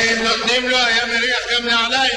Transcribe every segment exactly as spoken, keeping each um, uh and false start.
אם נותנים לו היה מריח גם נעליים.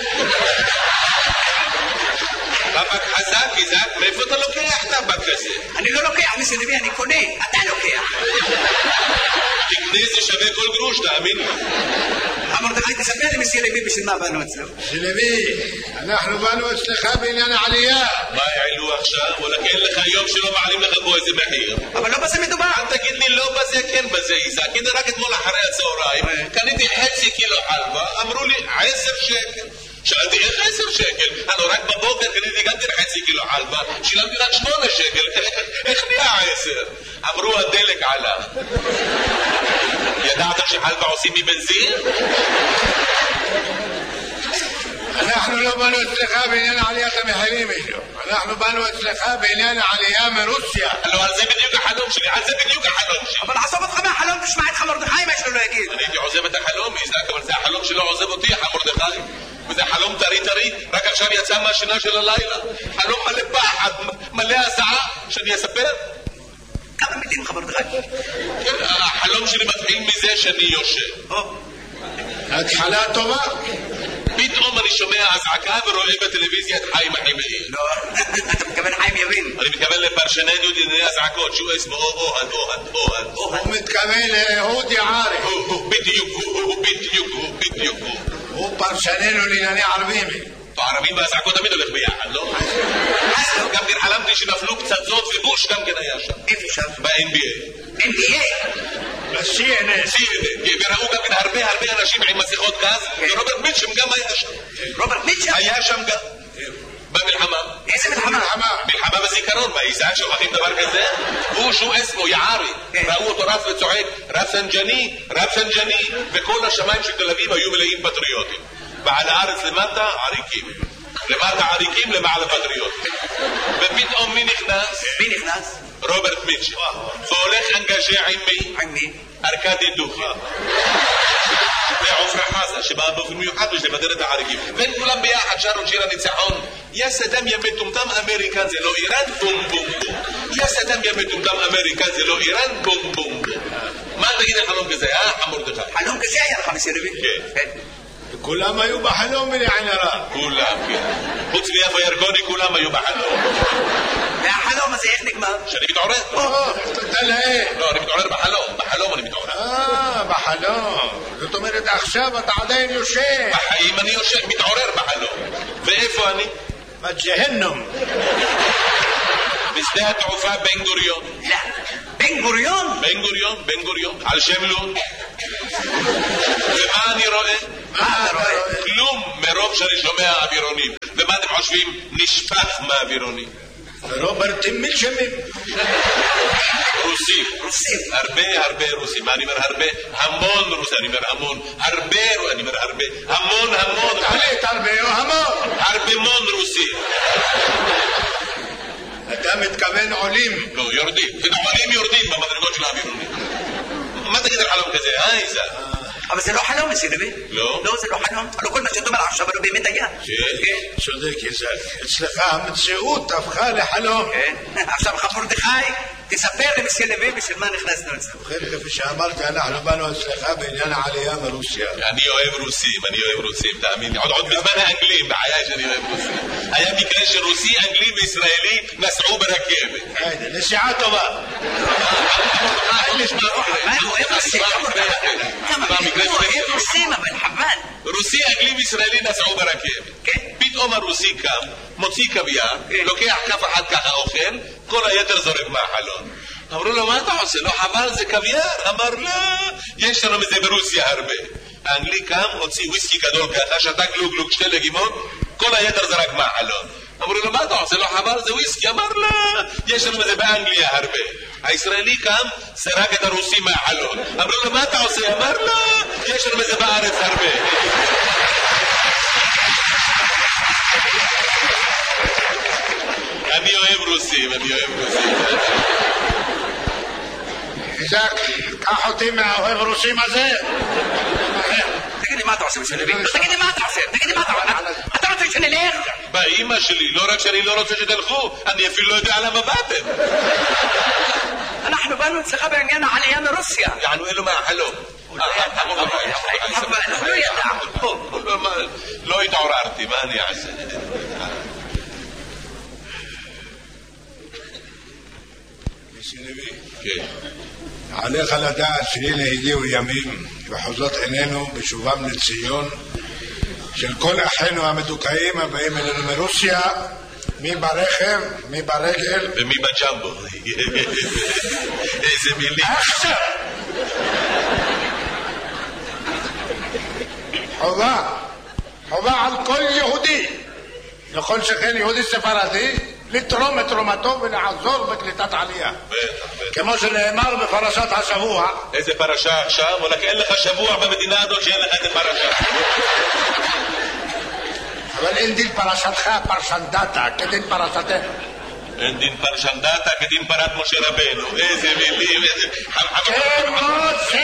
טבק חזק, איזק, מאיפה אתה לוקח טבק כזה? אני לא לוקח, מסי לוי, אני קונה, אתה לוקח. תקנה זה שווה כל גרוש, תאמין לי. מרדכי, תספר לי מסי לוי בשביל מה באנו אצלו. מסי לוי, אנחנו באנו אצלך בעניין העלייה. מה העלו עכשיו? וואלה, אין לך יום שלא מעלים לך פה איזה מחיר. אבל לא בזה מדובר. אל תגיד לי לא בזה, כן בזה, איזק. הנה רק אתמול אחרי הצהריים, קניתי חצי קילו חלבה, אמרו לי עשר שקל. שאלתי איך עשר שקל? הלוא רק בבוקר קניתי גם כן חצי קילו חלבה, שילמתי רק שמונה שקל, איך נהיה עשר? אמרו הדלק עלה. ידעת שחלבה עושים מבנזין? אנחנו לא באנו אצלך בעניין עליית המחירים, אנחנו באנו אצלך בעניין העלייה מרוסיה. לא, על זה בדיוק החלום שלי, על זה בדיוק החלום שלי. אבל עזוב אותך מהחלום, תשמע את מרדכי מה שלא יגיד. אני הייתי עוזב את החלום, איזק, אבל זה החלום שלא עוזב אותי, מרדכי. וזה חלום טרי טרי, רק עכשיו יצא מהשינה של הלילה. חלום מלא פחד, מלא הזעה, שאני אספר? כמה מילים מרדכי? כן, החלום שלי מתחיל מזה שאני יושב. התחלה טובה. פתאום אני שומע הזעקה ורואה בטלוויזיה את חיים החימאי. לא, אתה מתכוון חיים יבין. אני מתכוון לפרשננו דיני הזעקות, שהוא אסמו אוהד, אוהד, אוהד. הוא מתכוון לאהוד יערי. בדיוק, הוא בדיוק, הוא בדיוק. הוא פרשננו לענייני ערבים. הערבים והזעקות תמיד הולך ביחד, לא? גם כן חלמתי שנפלו פצצות ובוש גם כן היה שם. איפה שם? ב-אן בי איי. אן בי איי? ב-סי אן אס. סי אן אס. וראו גם כן הרבה הרבה אנשים עם מסכות גז, ורוברט מיטשם גם היה שם. רוברט מיטשם? היה שם גם. במלחמה. איזה מלחמה? מלחמה בזיכרון, מה, איזק שוכחים דבר כזה? הוא שהוא אסמו, יערי. ראו אותו רץ וצועק, רפסנג'ני, רפסנג'ני, וכל השמיים של תל אביב היו מלאים פטריוטים. ועל הארץ למטה עריקים. למטה עריקים, למעלה פטריוטים. ופתאום מי נכנס? מי נכנס? רוברט מיטשם. והולך אנגז'ה עם מי? עם מי? ארקדי דוכי. ועופרה חזה, שבאה באופן מיוחד לבדר את העריקים. והם כולם ביחד שרו שיר הניצחון. יא סדם יא מטומטם אמריקה זה לא איראן, בום בום בום. יא סדם יא מטומטם אמריקה זה לא איראן, בום בום בום. מה תגיד על חלום כזה, אה, מרדכי? חלום כזה היה לך מסי לוי? כן. כולם היו בחלום מלעין הרע. כולם, כן. חוץ מיפה ירקוני כולם היו בחלום. והחלום הזה איך נגמר? שאני מתעורר. או, תודה להם. לא, אני מתעורר בחלום. בחלום אני מתעורר. אה, בחלום. זאת אומרת, עכשיו אתה עדיין יושב. בחיים אני יושב, מתעורר בחלום. ואיפה אני? בג'הנום. בשדה התעופה בן גוריון. לא. בן גוריון? בן גוריון, בן גוריון. על שם לון. ומה אני רואה? מה אתה רואה? כלום מרוב שאני שומע אווירונים. ומה אתם חושבים? נשפך מהאווירונים. רוברט מיטשמים. רוסים. רוסים. הרבה הרבה רוסים. אני אומר הרבה, המון רוסים. אני אומר המון. הרבה, אני אומר הרבה. המון המון. תעלית הרבה או המון. הרבה מון רוסים. אתה מתכוון עולים. לא, יורדים. עולים יורדים במדרגות של האווירונים. מה תגיד על חלום כזה, אה, איזה? אבל זה לא חלום, מסי לוי. לא? לא, זה לא חלום. הלוא כל מה שאתה אומר עכשיו, הלוא באמת היה. כן. צודק, איזק. אצלך המציאות הפכה לחלום. כן. עכשיו, מרדכי, תספר לי מסי לוי בשביל מה נכנסנו אצלנו. ובכן, כפי שאמרתי, אנחנו באנו אצלך בעניין העלייה מרוסיה. אני אוהב רוסים, אני אוהב רוסים, תאמין לי. עוד בזמן האנגלים, בחיי שאני אוהב רוסים. היה מקרה שרוסי, אנגלי וישראלי נסעו ברכבת. נסיעה טובה. מה הוא אוהב רוסים? כמה הוא אוהב רוסים, אבל חבל. רוסי, אנגלי וישראלי נסעו ברכבת. פתאום הרוסי קם, מוציא קוויאר, לוקח כף אחת ככה אוכל, כל היתר זורק מהחלון. אמרו לו, מה אתה עושה? לא חבל, זה קוויאר. אמר, לא, יש לנו מזה ברוסיה הרבה. האנגלי קם, הוציא וויסקי גדול ככה, שתה גלוג גלוג שתי לגימות, כל היתר זרק מהחלון. אמרו לו, מה אתה עושה? לא חבל, זה וויסקי. אמר, לא, יש לנו מזה באנגליה הרבה. הישראלי קם, זרק את הרוסי מהחלון. אמרו לו, מה אתה עושה? אמר, לא, יש לנו מזה בארץ הרבה. אני אוהב רוסים, אני אוהב רוסים. איזק, קח אותי מהאוהב רוסים הזה. תגיד לי מה אתה עושה מסי לוי? תגיד לי מה אתה עושה? תגיד לי מה אתה עושה? אתה רוצה שנלך? באמא שלי, לא רק שאני לא רוצה שתלכו, אני אפילו לא יודע למה באתם. אנחנו באנו אצלך בעניין העלייה מרוסיה. יענו אלו מהחלום. אבל הוא לא ידע. לא התעוררתי, מה אני אעשה? כן. עליך לדעת שהנה הגיעו ימים וחוזות עינינו בשובם לציון של כל אחינו המדוכאים הבאים אלינו מרוסיה, מי ברכב, מי ברגל ומי בג'מבו. איזה מילים. עכשיו חובה חובה על כל יהודי, לכל שכן יהודי ספרדי, לתרום את תרומתו ולעזור בקליטת עלייה, כמו שנאמר בפרשת השבוע. איזה פרשה עכשיו? אולי אין לך שבוע במדינה הזאת שאין לך איזה פרשה. אבל אין דין פרשתך פרשנדתה כדין פרשתך. אין דין פרשנדתה כדין פרת משה רבנו. איזה מילים, איזה... כמו